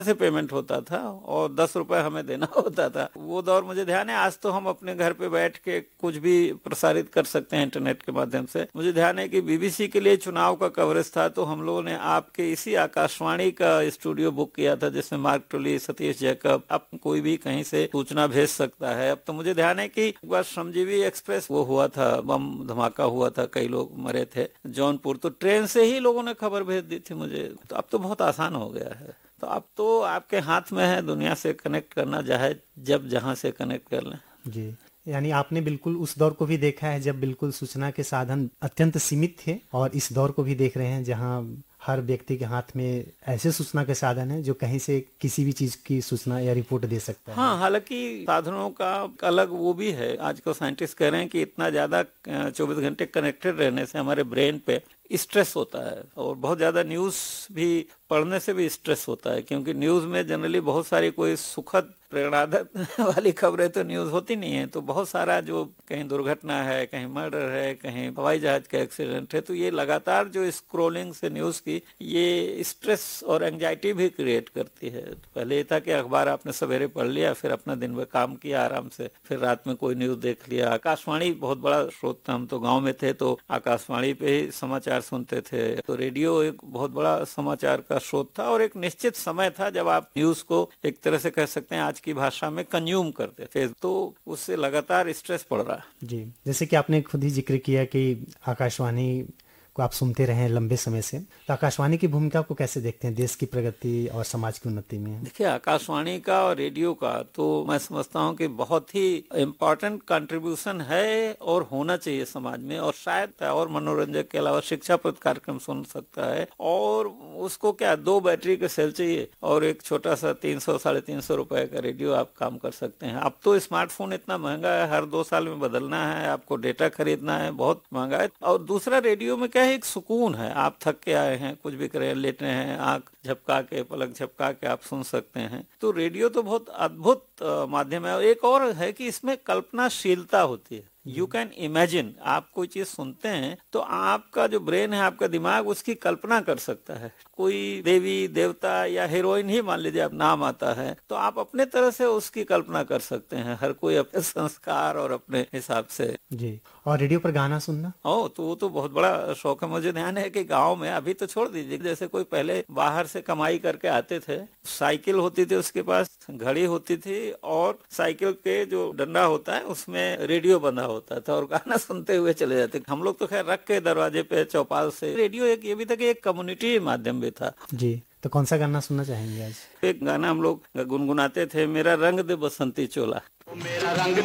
से पेमेंट होता था और 10 रुपए हमें देना होता था। वो दौर मुझे ध्यान है। आज तो हम अपने घर पे बैठ के कुछ भी प्रसारित कर सकते हैं इंटरनेट के माध्यम से। मुझे ध्यान है कि बीबीसी के लिए चुनाव का कवरेज था तो हम लोगों ने आपके इसी आकाशवाणी का स्टूडियो बुक किया था, जिसमें मार्क टुली, सतीश जैकब, अब कोई भी कहीं से सूचना भेज सकता है। अब तो मुझे ध्यान है कि एक बार श्रमजीवी एक्सप्रेस वो हुआ था, बम धमाका हुआ था, कई लोग मरे थे जौनपुर, तो ट्रेन से ही लोगों ने खबर भेज दी थी मुझे। तो अब तो बहुत आसान हो गया है। तो अब तो आपके हाथ में है दुनिया से कनेक्ट करना, चाहे जब जहां से कनेक्ट कर लें। जी, यानी आपने बिल्कुल उस दौर को भी देखा है जब बिल्कुल सूचना के साधन अत्यंत सीमित थे, और इस दौर को भी देख रहे हैं जहां हर व्यक्ति के हाथ में ऐसे सूचना के साधन है जो कहीं से किसी भी चीज की सूचना या रिपोर्ट दे सकता है। हाँ, हालांकि साधनों का अलग वो भी है। आजकल साइंटिस्ट कह रहे हैं कि इतना ज्यादा 24 घंटे कनेक्टेड रहने से हमारे ब्रेन पे स्ट्रेस होता है, और बहुत ज्यादा न्यूज भी पढ़ने से भी स्ट्रेस होता है, क्योंकि न्यूज में जनरली बहुत सारी कोई सुखद प्रेरणादायक वाली खबरें तो न्यूज होती नहीं है। तो बहुत सारा जो कहीं दुर्घटना है, कहीं मर्डर है, कहीं हवाई जहाज का एक्सीडेंट है, तो ये लगातार जो स्क्रोलिंग से न्यूज की ये स्ट्रेस और एंजाइटी भी क्रिएट करती है। तो पहले ये था कि अखबार आपने सवेरे पढ़ लिया, फिर अपना दिन भर काम किया आराम से, फिर रात में कोई न्यूज देख लिया। आकाशवाणी बहुत बड़ा स्रोत था। हम तो गाँव में थे तो आकाशवाणी पे ही समाचार सुनते थे। तो रेडियो एक बहुत बड़ा समाचार का स्रोत था, और एक निश्चित समय था जब आप न्यूज को एक तरह से कह सकते हैं आज की भाषा में कंज्यूम करते थे। तो उससे लगातार स्ट्रेस पड़ रहा है। जी, जैसे कि आपने खुद ही जिक्र किया कि आकाशवाणी को आप सुनते रहे हैं लंबे समय से, तो आकाशवाणी की भूमिका को कैसे देखते हैं देश की प्रगति और समाज की उन्नति में? देखिए, आकाशवाणी का और रेडियो का तो मैं समझता हूँ कि बहुत ही इम्पोर्टेंट कंट्रीब्यूशन है और होना चाहिए समाज में। और शायद और मनोरंजन के अलावा शिक्षाप्रद कार्यक्रम सुन सकता है। और उसको क्या 2 बैटरी के सेल चाहिए और एक छोटा सा 300 350 रुपए का रेडियो, आप काम कर सकते हैं। अब तो स्मार्टफोन इतना महंगा है, हर 2 साल में बदलना है, आपको डेटा खरीदना है, बहुत महंगा है। और दूसरा, रेडियो में क्या है, एक सुकून है। आप थक के आए हैं, कुछ भी करें, लेटे हैं, आंख झपका के, पलक झपका के आप सुन सकते हैं। तो रेडियो तो बहुत अद्भुत माध्यम है। और एक और है कि इसमें कल्पनाशीलता होती है। यू कैन इमेजिन, आप कोई चीज सुनते हैं तो आपका जो ब्रेन है, आपका दिमाग उसकी कल्पना कर सकता है। कोई देवी देवता या हीरोइन ही मान लीजिए आप नाम आता है, तो आप अपने तरह से उसकी कल्पना कर सकते हैं, हर कोई अपने संस्कार और अपने हिसाब से। जी, और रेडियो पर गाना सुनना? तो वो तो बहुत बड़ा शौक है। मुझे ध्यान है कि गांव में, अभी तो छोड़ दीजिए, जैसे कोई पहले बाहर से कमाई करके आते थे, साइकिल होती थी, उसके पास घड़ी होती थी, और साइकिल के जो डंडा होता है उसमें रेडियो बंधा होता था, और गाना सुनते हुए चले जाते। हम लोग तो खैर रख के दरवाजे पे चौपाल से। रेडियो एक ये भी था कि एक कम्युनिटी माध्यम भी था। जी, तो कौन सा गाना सुनना चाहेंगे आज? एक गाना हम लोग गुनगुनाते थे, मेरा रंग दे बसंती चोला। मेरा रंग